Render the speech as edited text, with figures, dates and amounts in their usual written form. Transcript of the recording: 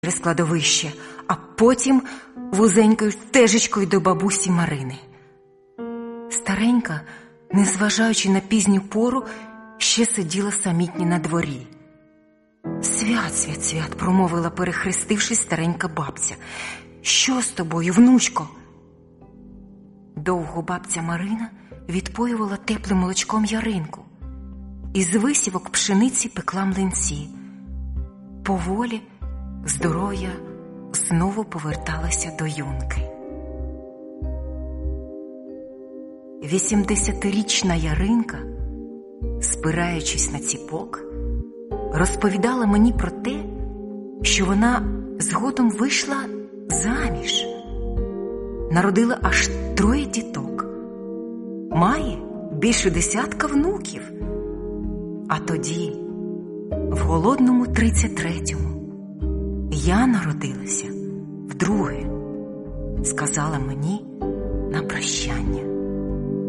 через кладовище, а потім вузенькою стежечкою до бабусі Марини. Старенька, незважаючи на пізню пору, ще сиділа самітня на дворі. «Свят, свят, свят», – промовила, перехрестившись, старенька бабця. «Що з тобою, внучко?» Довго бабця Марина відпоювала теплим молочком Яринку. Із висівок пшениці пекла млинці. Поволі здоров'я знову поверталося до Юнки. 80-річна Яринка, спираючись на ціпок, розповідала мені про те, що вона згодом вийшла заміж, народила аж 3 діток, має більше 10 внуків. А тоді, в голодному 33-му, я народилася вдруге, сказала мені на прощання.